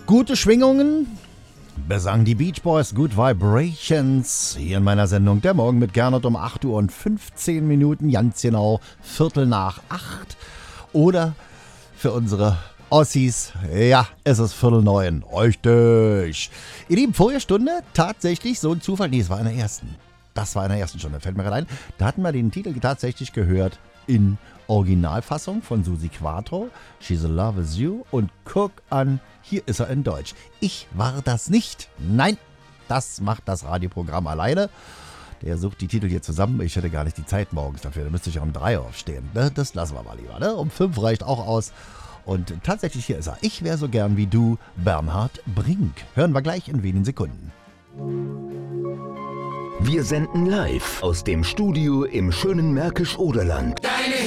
Gute Schwingungen, besang die Beach Boys Good Vibrations. Hier in meiner Sendung Der Morgen mit Gernot um 8 Uhr und 15 Minuten, ganz genau 7:45. Oder für unsere Ossis, ja, es ist 8:45. Richtig. Ihr Lieben, vorige Stunde tatsächlich so ein Zufall. Nee, es war in der ersten. Das war in der ersten Stunde, fällt mir gerade ein. Da hatten wir den Titel tatsächlich gehört in Originalfassung von Susi Quatro. She's in Love with You. Und guck an, hier ist er in Deutsch. Ich war das nicht. Nein, das macht das Radioprogramm alleine. Der sucht die Titel hier zusammen. Ich hätte gar nicht die Zeit morgens dafür. Da müsste ich um 3 aufstehen. Das lassen wir mal lieber. Ne? Um 5 reicht auch aus. Und tatsächlich, hier ist er. Ich wäre so gern wie du, Bernhard Brink. Hören wir gleich in wenigen Sekunden. Wir senden live aus dem Studio im schönen Märkisch-Oderland.